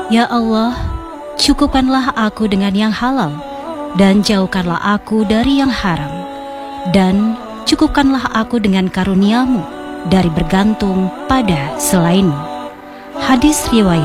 Ya Allah, cukupkanlah aku dengan yang halal, dan jauhkanlah aku dari yang haram. Dan cukupkanlah aku dengan karunia-Mu dari bergantung pada selain-Mu. Hadis riwayat